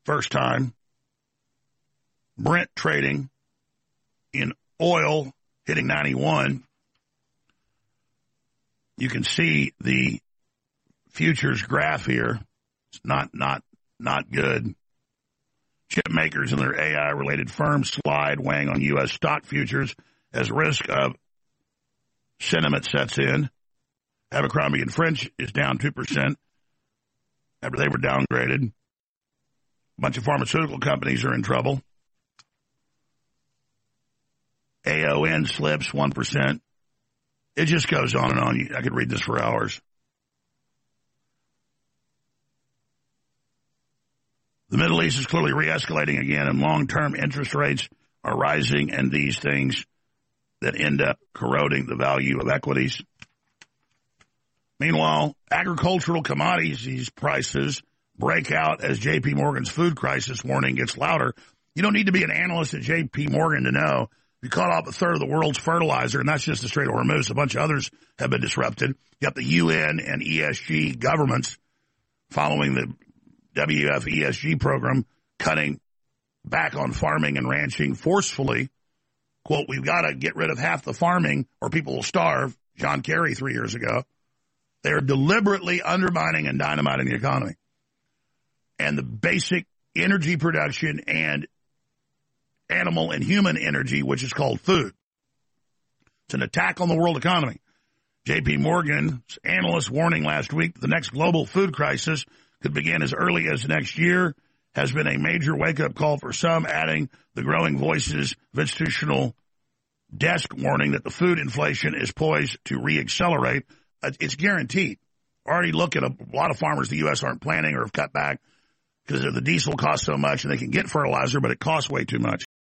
first time. Brent trading in oil hitting 91. You can see the futures graph here. It's not good. Chip makers and their AI-related firms slide, weighing on U.S. stock futures as risk of sentiment sets in. Abercrombie and Fitch is down 2% after they were downgraded. A bunch of pharmaceutical companies are in trouble. AON slips 1%. It just goes on and on. I could read this for hours. The Middle East is clearly re-escalating again, and long-term interest rates are rising, and these things that end up corroding the value of equities. Meanwhile, agricultural commodities prices break out as J.P. Morgan's food crisis warning gets louder. You don't need to be an analyst at J.P. Morgan to know you cut off a third of the world's fertilizer, and that's just the Strait of Hormuz. A bunch of others have been disrupted. You got the UN and ESG governments following the WF ESG program cutting back on farming and ranching forcefully. Quote, we've got to get rid of half the farming or people will starve. John Kerry 3 years ago. They're deliberately undermining and dynamiting the economy. And the basic energy production and animal and human energy, which is called food. It's an attack on the world economy. J.P. Morgan's analyst warning last week that the next global food crisis could begin as early as next year has been a major wake-up call for some, adding the growing voices of institutional desk warning that the food inflation is poised to re-accelerate. It's guaranteed. Already look at a lot of farmers in the U.S. aren't planting or have cut back because the diesel costs so much and they can get fertilizer, but it costs way too much.